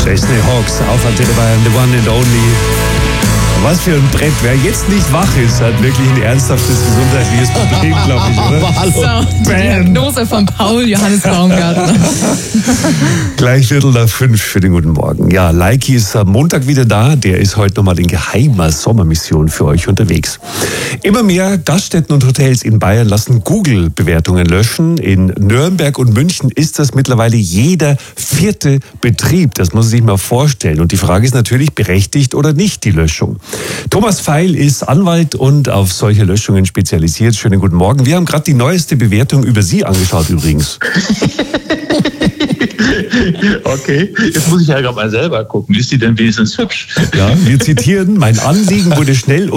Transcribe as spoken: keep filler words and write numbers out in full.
Disney Hawks auf Antenne Bayern, the one and only. Was für ein Brett. Wer jetzt nicht wach ist, hat wirklich ein ernsthaftes gesundheitliches Problem, glaube ich, oder? Aber hallo. So, die Diagnose von Paul Johannes Baumgartner. Gleich Viertel nach fünf für den guten Morgen. Ja, Leiki ist am Montag wieder da. Der ist heute nochmal in geheimer Sommermission für euch unterwegs. Immer mehr Gaststätten und Hotels in Bayern lassen Google-Bewertungen löschen. In Nürnberg und München ist das mittlerweile jeder vierte Betrieb. Das muss man sich mal vorstellen. Und die Frage ist natürlich, berechtigt oder nicht die Löschung. Thomas Feil ist Anwalt und auf solche Löschungen spezialisiert. Schönen guten Morgen. Wir haben gerade die neueste Bewertung über Sie angeschaut übrigens. Okay, jetzt muss ich ja gerade mal selber gucken. Ist die denn wenigstens hübsch? Ja, wir zitieren, mein Anliegen wurde schnell